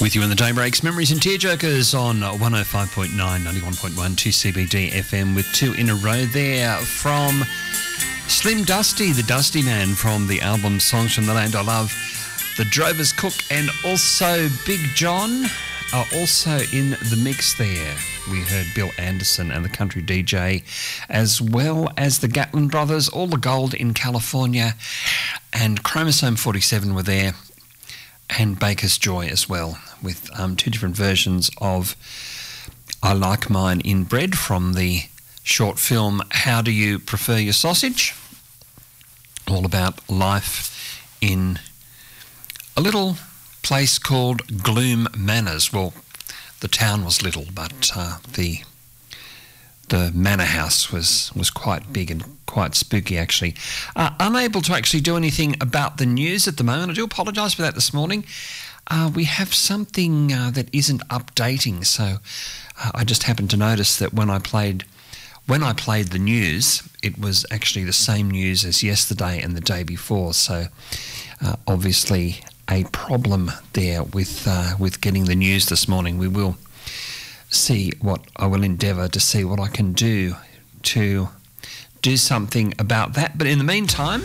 With you in the daybreaks, Memories and Tearjerkers on 105.9, 91.1, 2CBD FM with two in a row there from Slim Dusty, the Dusty Man from the album Songs from the Land I Love. The Drover's Cook and also Big John are also in the mix there. We heard Bill Anderson and the Country DJ, as well as the Gatlin Brothers, All the Gold in California, and Chromosome 47 were there, and Baker's Joy as well, with two different versions of I Like Mine in Bread from the short film How Do You Prefer Your Sausage? All about life in a little place called Gloom Manors. Well, the town was little, but the manor house was quite big and quite spooky, actually. Unable to actually do anything about the news at the moment. I do apologise for that this morning. We have something that isn't updating, so I just happened to notice that when I played the news, it was actually the same news as yesterday and the day before. So obviously a problem there with getting the news this morning. We will see what I will endeavour to see what I can do to do something about that. But in the meantime,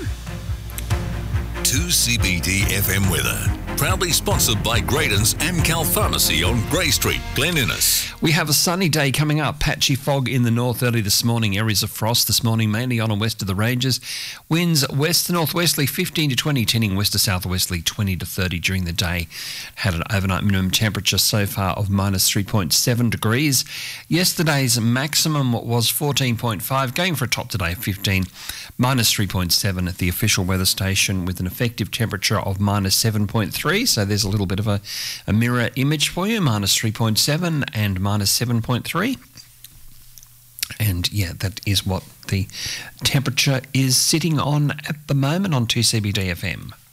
2CBD FM weather. Proudly sponsored by Graydon's Amcal Pharmacy on Grey Street, Glen Innes. We have a sunny day coming up. Patchy fog in the north early this morning. Areas of frost this morning, mainly on and west of the ranges. Winds west to northwesterly 15 to 20, tending west to southwesterly 20 to 30 during the day. Had an overnight minimum temperature so far of minus 3.7 degrees. Yesterday's maximum was 14.5, going for a top today of 15, minus 3.7 at the official weather station, with an effective temperature of minus 7.3. So there's a little bit of a mirror image for you, minus 3.7 and minus 7.3. And yeah, that is what the temperature is sitting on at the moment on 2CBD FM.